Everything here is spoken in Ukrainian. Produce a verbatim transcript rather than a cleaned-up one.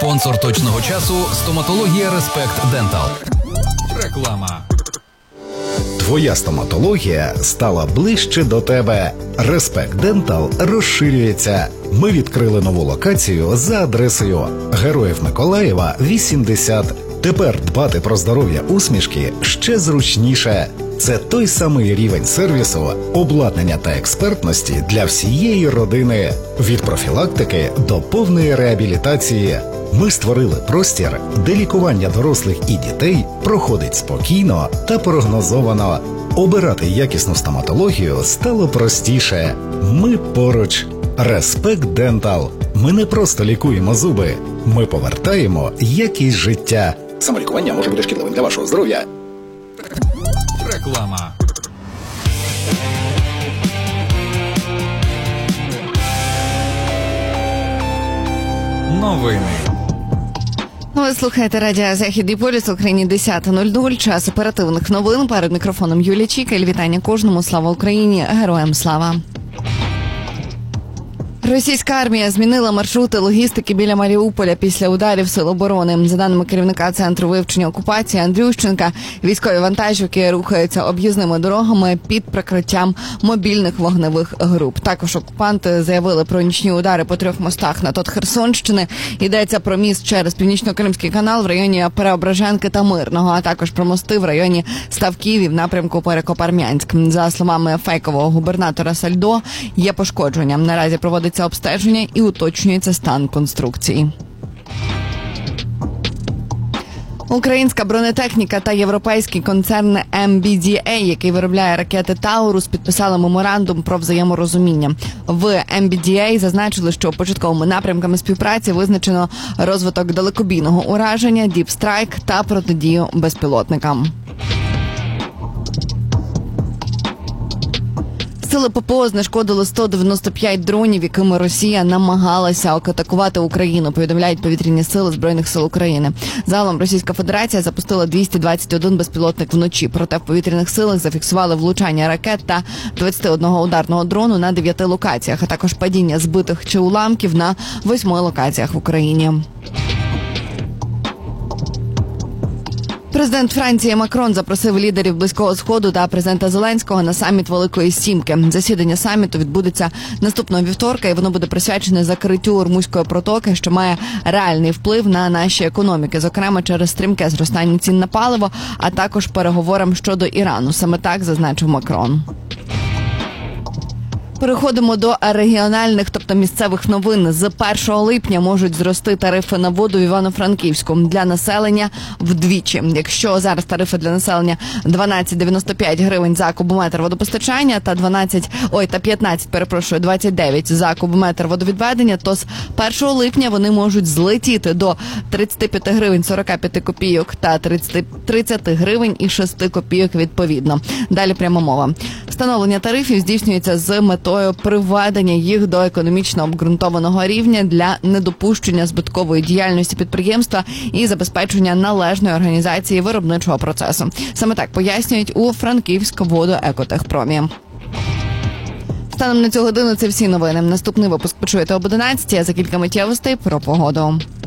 Спонсор точного часу – стоматологія Респект Дентал. Реклама. Твоя стоматологія стала ближче до тебе. Респект Дентал розширюється. Ми відкрили нову локацію за адресою Героїв Миколаєва, вісімдесят. Тепер дбати про здоров'я усмішки ще зручніше. Це той самий рівень сервісу, обладнання та експертності для всієї родини. Від профілактики до повної реабілітації. Ми створили простір, де лікування дорослих і дітей проходить спокійно та прогнозовано. Обирати якісну стоматологію стало простіше. Ми поруч. Респект Дентал. Ми не просто лікуємо зуби. Ми повертаємо якість життя. Самолікування може бути шкідливим для вашого здоров'я. Реклама. Новини. Ну, ви слухаєте радіо «Західний полюс», в Україні десята нуль нуль, час оперативних новин. Перед мікрофоном Юлія Чікаль. Вітання кожному. Слава Україні! Героям слава! Російська армія змінила маршрути логістики біля Маріуполя після ударів сил оборони. За даними керівника Центру вивчення окупації Андрющенка, військові вантажівки рухаються об'їзними дорогами під прикриттям мобільних вогневих груп. Також окупанти заявили про нічні удари по трьох мостах на ТОТ Херсонщини. Йдеться про міст через Північно-Кримський канал в районі Преображенки та Мирного, а також про мости в районі Ставків і в напрямку Перекопармянськ. За словами фейкового губернатора Сальдо, є пошкодження. Наразі проводиться обстеження і уточнюється стан конструкції. Українська бронетехніка та європейський концерн ем бі ді ей, який виробляє ракети «Таурус», підписали меморандум про взаєморозуміння. В ем бі ді ей зазначили, що початковими напрямками співпраці визначено розвиток далекобійного ураження, діпстрайк та протидію безпілотникам. Сили ППО знешкодили сто дев'яносто п'ять дронів, якими Росія намагалася атакувати Україну, повідомляють повітряні сили Збройних сил України. Загалом Російська Федерація запустила двісті двадцять один безпілотник вночі, проте в повітряних силах зафіксували влучання ракет та двадцять один ударного дрону на дев'яти локаціях, а також падіння збитих чи уламків на восьми локаціях в Україні. Президент Франції Макрон запросив лідерів Близького Сходу та президента Зеленського на саміт Великої Сімки. Засідання саміту відбудеться наступного вівторка, і воно буде присвячене закриттю Ормузької протоки, що має реальний вплив на наші економіки, зокрема через стрімке зростання цін на паливо, а також переговорам щодо Ірану. Саме так зазначив Макрон. Переходимо до регіональних, тобто місцевих новин. З першого липня можуть зрости тарифи на воду в Івано-Франківську для населення вдвічі. Якщо зараз тарифи для населення дванадцять дев'яносто п'ять гривень за кубометр водопостачання та дванадцять, ой, та п'ятнадцять, перепрошую, двадцять дев'ять за кубометр водовідведення, то з першого липня вони можуть злетіти до тридцять п'ять гривень сорок п'ять копійок та тридцять гривень і шість копійок відповідно. Далі пряма мова. Встановлення тарифів здійснюється з метою приведення їх до економічно обґрунтованого рівня для недопущення збиткової діяльності підприємства і забезпечення належної організації виробничого процесу. Саме так пояснюють у Франківськводоекотехпромі. Станом на цю годину це всі новини. Наступний випуск почуєте об одинадцятій, а за кілька миттєвостей про погоду.